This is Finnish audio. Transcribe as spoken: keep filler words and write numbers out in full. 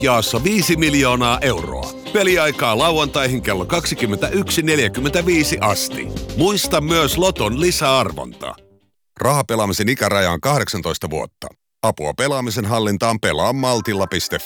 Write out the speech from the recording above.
jaossa viisi miljoonaa euroa. Peliaikaa lauantaihin kello kaksikymmentäyksi neljäkymmentäviisi asti. Muista myös Loton lisäarvonta. Rahapelaamisen ikäraja on kahdeksantoista vuotta. Apua pelaamisen hallintaan pelaa maltilla piste